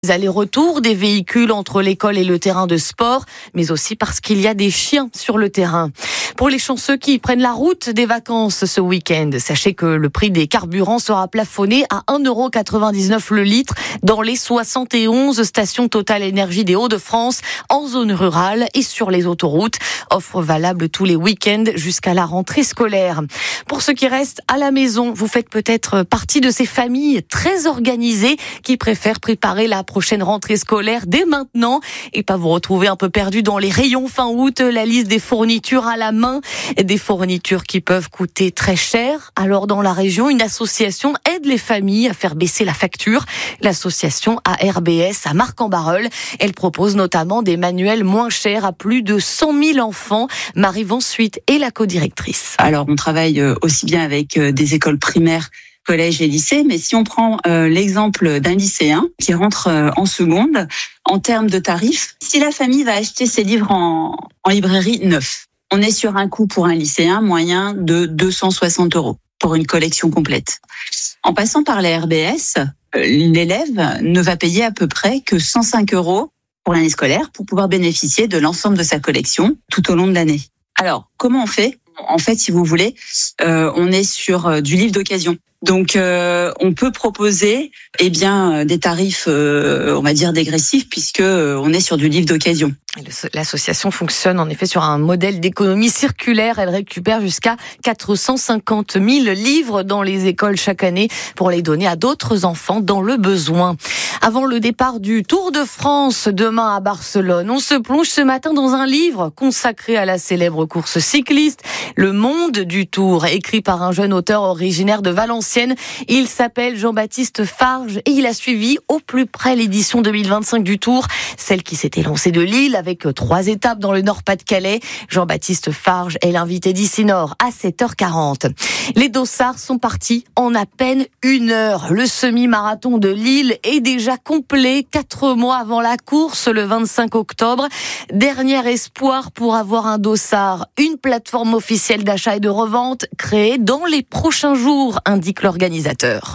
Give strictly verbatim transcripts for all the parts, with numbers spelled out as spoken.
Les allers-retours des véhicules entre l'école et le terrain de sport, mais aussi parce qu'il y a des chiens sur le terrain. Pour les chanceux qui prennent la route des vacances ce week-end, sachez que le prix des carburants sera plafonné à un euro quatre-vingt-dix-neuf le litre dans les soixante et onze stations Total Énergie des Hauts-de-France, en zone rurale et sur les autoroutes. Offre valable tous les week-ends jusqu'à la rentrée scolaire. Pour ceux qui restent à la maison, vous faites peut-être partie de ces familles très organisées qui préfèrent préparer la prochaine rentrée scolaire dès maintenant et pas vous retrouver un peu perdu dans les rayons fin août, la liste des fournitures à la main, des fournitures qui peuvent coûter très cher. Alors dans la région, une association aide les familles à faire baisser la facture. L'association A R B S à Marc-en-Barœul. Elle propose notamment des manuels moins chers à plus de cent mille enfants. Marie Vansuite est la codirectrice. Alors on travaille aussi bien avec des écoles primaires, collège et lycée, mais si on prend euh, l'exemple d'un lycéen qui rentre euh, en seconde, en termes de tarifs, si la famille va acheter ses livres en, en librairie neufs, on est sur un coût pour un lycéen moyen de deux cent soixante euros pour une collection complète. En passant par la R B S, euh, l'élève ne va payer à peu près que cent cinq euros pour l'année scolaire pour pouvoir bénéficier de l'ensemble de sa collection tout au long de l'année. Alors, comment on fait ? En fait, si vous voulez, euh, on est sur euh, du livre d'occasion. Donc, euh, on peut proposer, eh bien, des tarifs, euh, on va dire dégressifs, puisque euh, on est sur du livre d'occasion. L'association fonctionne en effet sur un modèle d'économie circulaire. Elle récupère jusqu'à quatre cent cinquante mille livres dans les écoles chaque année pour les donner à d'autres enfants dans le besoin. Avant le départ du Tour de France demain à Barcelone, on se plonge ce matin dans un livre consacré à la célèbre course cycliste, Le Monde du Tour, écrit par un jeune auteur originaire de Valenciennes. Il s'appelle Jean-Baptiste Farge et il a suivi au plus près l'édition deux mille vingt-cinq du Tour, celle qui s'était lancée de Lille avec trois étapes dans le Nord-Pas-de-Calais. Jean-Baptiste Farge est l'invité d'Ici Nord à sept heures quarante. Les dossards sont partis en à peine une heure. Le semi-marathon de Lille est déjà complet quatre mois avant la course, le vingt-cinq octobre. Dernier espoir pour avoir un dossard. Une plateforme officielle d'achat et de revente créée dans les prochains jours, indique l'organisateur.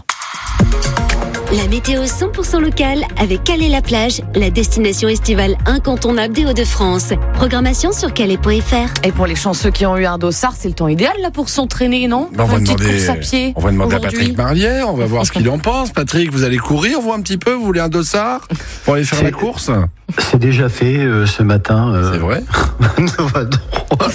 La météo cent pour cent locale avec Calais-la-Plage, la destination estivale incontournable des Hauts-de-France. Programmation sur calais point f r. Et pour les chanceux qui ont eu un dossard, c'est le temps idéal là pour s'entraîner, non? On va Une petite demander, course à pied. on va demander à Patrick Marlière, on va voir ce qu'il en pense. Patrick, vous allez courir, vous un petit peu, vous voulez un dossard pour aller faire c'est, la course? C'est déjà fait euh, ce matin. Euh... C'est vrai? Non, pas droit.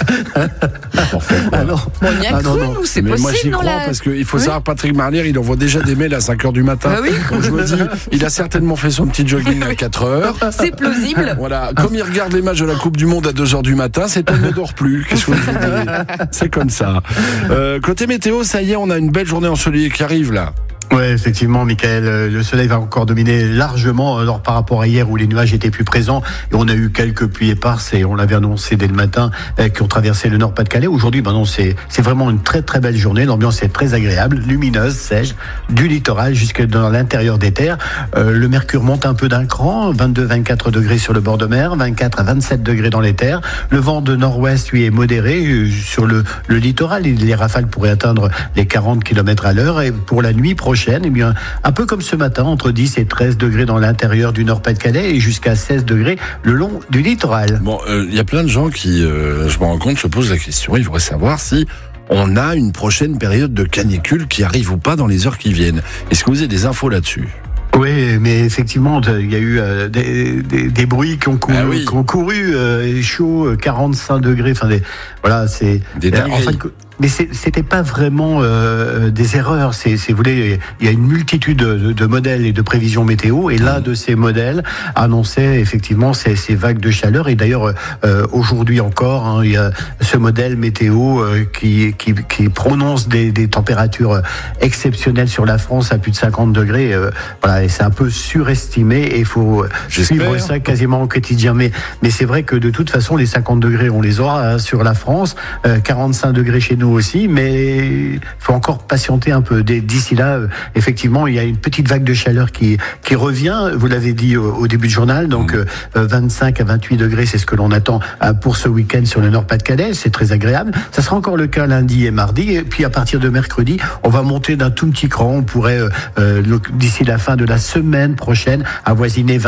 Alors, bon, on y a ah, cru, non, non. nous, c'est Mais possible. moi j'y non, crois la... parce qu'il faut oui. savoir, Patrick Marlière, il envoie déjà des mails à cinq heures du matin. Ah oui. Donc je me dis, il a certainement fait son petit jogging à quatre heures. C'est plausible. Voilà, comme il regarde les matchs de la Coupe du Monde à deux heures du matin, c'est on ne dort plus. Qu'est-ce que vous voulez dire ? C'est comme ça. Euh, côté météo, ça y est, on a une belle journée ensoleillée qui arrive là. Oui, effectivement, Michael, le soleil va encore dominer largement alors, par rapport à hier où les nuages étaient plus présents et on a eu quelques pluies éparses et on l'avait annoncé dès le matin euh, qui ont traversé le Nord-Pas-de-Calais. Aujourd'hui, ben non, c'est, c'est vraiment une très très belle journée. L'ambiance est très agréable, lumineuse, sèche, du littoral jusque dans l'intérieur des terres. Euh, le mercure monte un peu d'un cran, vingt-deux à vingt-quatre degrés sur le bord de mer, vingt-quatre à vingt-sept degrés dans les terres. Le vent de nord-ouest, lui, est modéré euh, sur le, le littoral. Les rafales pourraient atteindre les quarante kilomètres à l'heure et pour la nuit prochaine, eh bien, un peu comme ce matin, entre dix et treize degrés dans l'intérieur du Nord-Pas-de-Calais et jusqu'à seize degrés le long du littoral. Bon, il euh, y a plein de gens qui, euh, je me rends compte, se posent la question. Ils voudraient savoir si on a une prochaine période de canicule qui arrive ou pas dans les heures qui viennent. Est-ce que vous avez des infos là-dessus ? Oui, mais effectivement, il y a eu euh, des, des, des bruits qui ont couru, ah oui. qui ont couru euh, chaud, quarante-cinq degrés. Enfin, des, voilà, c'est des euh, en fait, mais c'est, c'était pas vraiment euh, des erreurs. C'est, c'est, vous voulez, il y a une multitude de, de modèles et de prévisions météo, et l'un de ces modèles annonçait effectivement ces, ces vagues de chaleur. Et d'ailleurs, euh, aujourd'hui encore, hein, il y a ce modèle météo euh, qui, qui, qui prononce des, des températures exceptionnelles sur la France à plus de cinquante degrés. Euh, voilà, et c'est un peu surestimé. Et il faut J'espère. suivre ça quasiment au quotidien. Mais, mais c'est vrai que de toute façon, les cinquante degrés, on les aura hein, sur la France, euh, quarante-cinq degrés chez nous aussi, mais il faut encore patienter un peu. D'ici là, euh, effectivement, il y a une petite vague de chaleur qui, qui revient, vous l'avez dit au, au début du journal, donc euh, vingt-cinq à vingt-huit degrés, c'est ce que l'on attend euh, pour ce week-end sur le Nord-Pas-de-Calais, c'est très agréable. Ça sera encore le cas lundi et mardi, et puis à partir de mercredi, on va monter d'un tout petit cran, on pourrait, euh, euh, d'ici la fin de la semaine prochaine, avoisiner vingt